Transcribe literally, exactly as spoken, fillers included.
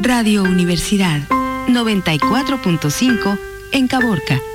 Radio Universidad noventa y cuatro punto cinco en Caborca.